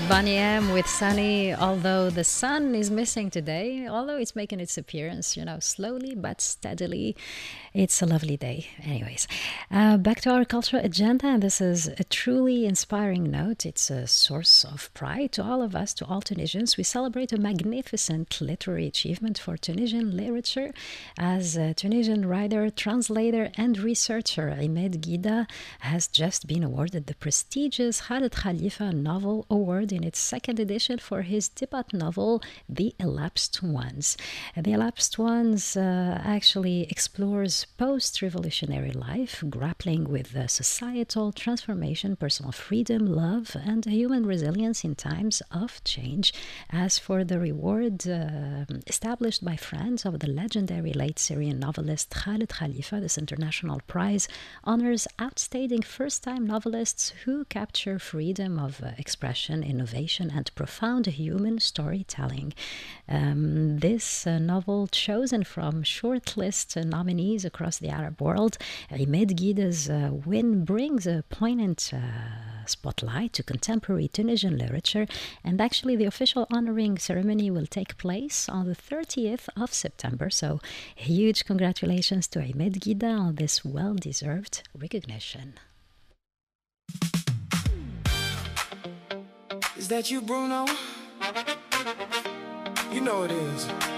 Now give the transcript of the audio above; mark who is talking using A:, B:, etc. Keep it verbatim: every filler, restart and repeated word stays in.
A: Bonnie M with Sunny, although the sun is missing today, although it's making its appearance, you know, slowly but steadily. It's a lovely day. Anyways, uh, back to our cultural agenda, and this is a truly inspiring note. It's a source of pride to all of us, to all Tunisians. We celebrate a magnificent literary achievement for Tunisian literature as a Tunisian writer, translator, and researcher. Imed Guida has just been awarded the prestigious Khaled Khalifa Novel Award in its second edition for his debut novel, The Elapsed Ones. The Elapsed Ones uh, actually explores post-revolutionary life, grappling with uh, societal transformation, personal freedom, love, and human resilience in times of change. As for the reward uh, established by friends of the legendary late Syrian novelist Khaled Khalifa, this international prize honors outstanding first-time novelists who capture freedom of uh, expression, innovation, and profound human storytelling. Um, this uh, novel, chosen from shortlist uh, nominees across the Arab world, Imed Guida's uh, win brings a poignant uh, spotlight to contemporary Tunisian literature, and actually the official honoring ceremony will take place on the thirtieth of September. So huge congratulations to Imed Guida on this well-deserved recognition.
B: Is that you, Bruno? You know it is.